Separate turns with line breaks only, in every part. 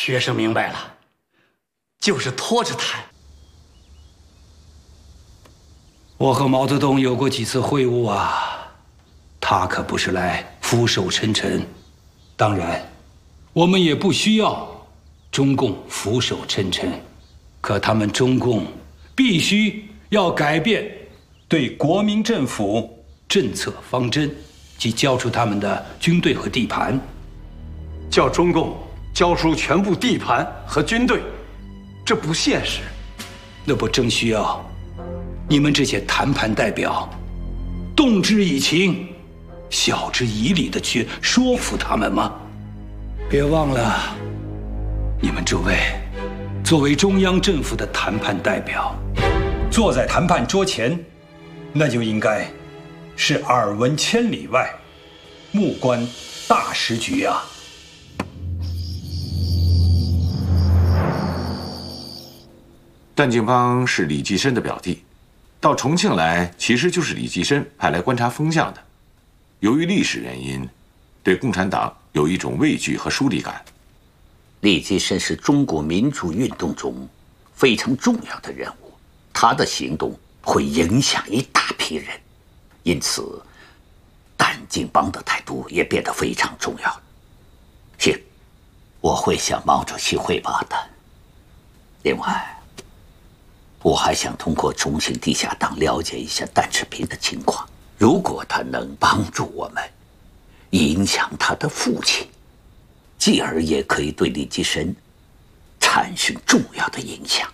学生明白了，就是拖着谈。
我和毛泽东有过几次会晤啊，他可不是来俯首称臣。当然，我们也不需要中共俯首称臣，可他们中共必须要改变对国民政府政策方针，即交出他们的军队和地盘。
叫中共交出全部地盘和军队，这不现实。
那不正需要你们这些谈判代表动之以情、晓之以理的去说服他们吗？别忘了，你们诸位作为中央政府的谈判代表，坐在谈判桌前，那就应该是耳闻千里外，目观大时局啊。
段敬芳是李济深的表弟，到重庆来其实就是李济深派来观察风向的。由于历史原因，对共产党有一种畏惧和疏离感。
李济深是中国民主运动中非常重要的人物，他的行动会影响一大批人，因此段敬芳的态度也变得非常重要。行，我会向毛主席汇报的。另外，我还想通过重庆地下党了解一下段世平的情况，如果他能帮助我们影响他的父亲，继而也可以对李济深产生重要的影响。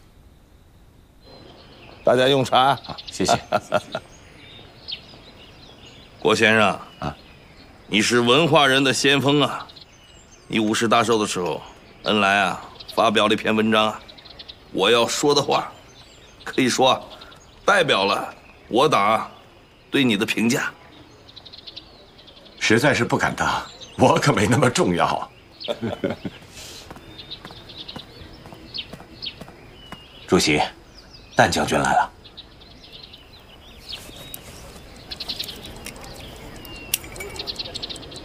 大家用茶。
好，谢谢。
郭先生啊，你是文化人的先锋啊！你50大寿的时候，恩来啊发表了一篇文章啊，我要说的话，可以说代表了我党对你的评价。
实在是不敢当，我可没那么重要。
主席，段将军来了。